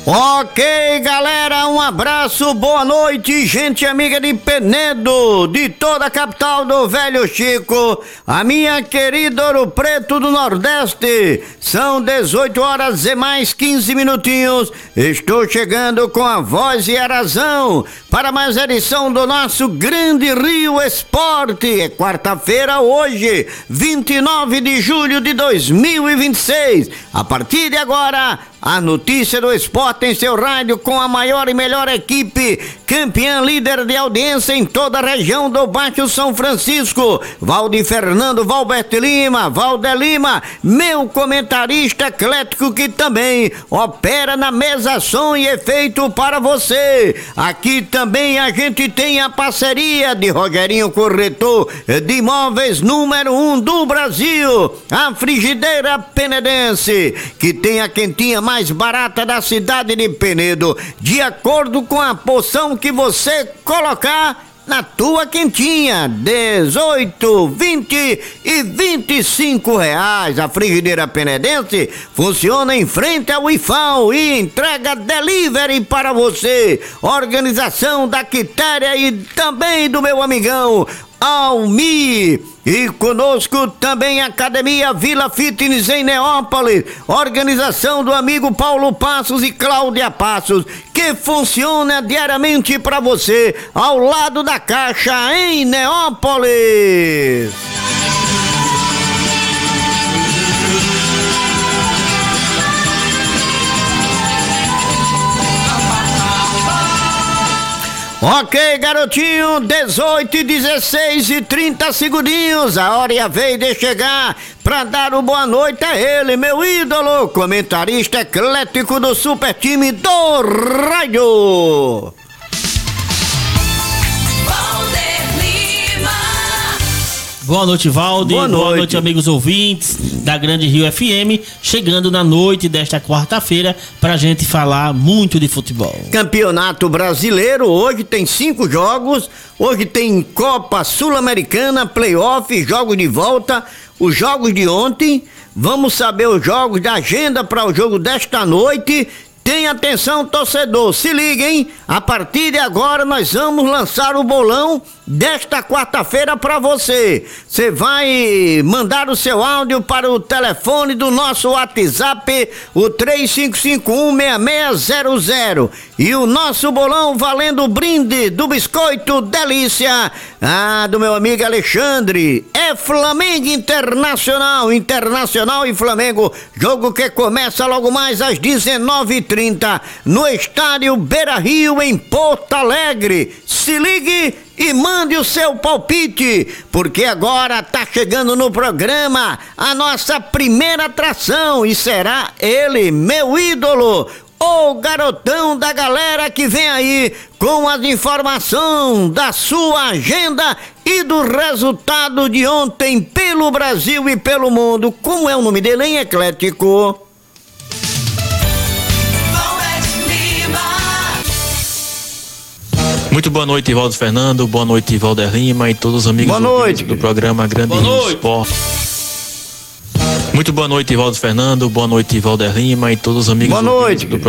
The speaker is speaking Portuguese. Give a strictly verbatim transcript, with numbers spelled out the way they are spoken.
Ok, galera, um abraço, boa noite, gente amiga de Penedo, de toda a capital do Velho Chico, a minha querida Ouro Preto do Nordeste. São dezoito horas e mais quinze minutinhos. Estou chegando com a voz e a razão para mais edição do nosso Grande Rio Esporte. É quarta-feira hoje, vinte e nove de julho de dois mil e vinte e seis. A partir de agora, a notícia do esporte em seu rádio com a maior e melhor equipe, campeã líder de audiência em toda a região do Baixo São Francisco, Valdir Fernando, Valberto Lima, Valder Lima, meu comentarista eclético que também opera na mesa som e efeito para você. Aqui também a gente tem a parceria de Rogerinho Corretor de Imóveis número um do Brasil, a Frigideira Penedense, que tem a quentinha mais barata da cidade de Penedo, de acordo com a porção que você colocar na tua quentinha, dezoito, vinte e vinte e cinco reais. A Frigideira Penedense funciona em frente ao I F A M e entrega delivery para você. Organização da Quitéria e também do meu amigão Almi. E conosco também a Academia Vila Fitness em Neópolis, organização do amigo Paulo Passos e Cláudia Passos, que funciona diariamente para você, ao lado da Caixa em Neópolis. Ok, garotinho, dezoito, dezesseis e trinta segundinhos, a hora e a vez de chegar pra dar o boa noite a ele, meu ídolo, comentarista eclético do super time do rádio. Boa noite, Valdir. Boa noite. Boa noite, amigos ouvintes da Grande Rio F M. Chegando na noite desta quarta-feira pra gente falar muito de futebol. Campeonato Brasileiro, hoje tem cinco jogos. Hoje tem Copa Sul-Americana, playoff, jogos de volta, os jogos de ontem. Vamos saber os jogos da agenda para o jogo desta noite. Tem atenção, torcedor, se liga, hein? A partir de agora nós vamos lançar o bolão desta quarta-feira para você. Você vai mandar o seu áudio para o telefone do nosso WhatsApp, o três cinco cinco um, seis seis zero zero. E o nosso bolão valendo o brinde do Biscoito Delícia, ah, do meu amigo Alexandre. É Flamengo Internacional, Internacional e Flamengo, jogo que começa logo mais às dezenove e trinta no estádio Beira-Rio em Porto Alegre. Se ligue e mande o seu palpite, porque agora tá chegando no programa a nossa primeira atração e será ele, meu ídolo, o garotão da galera que vem aí com as informações da sua agenda e do resultado de ontem pelo Brasil e pelo mundo. Como é o nome dele, hein, eclético? Muito boa noite, Valdir Fernando, boa noite, Valder Lima e todos os amigos do programa Grande Rio Esporte. Muito boa noite, Valdir Fernando, boa noite, Valder Lima e todos os amigos do programa.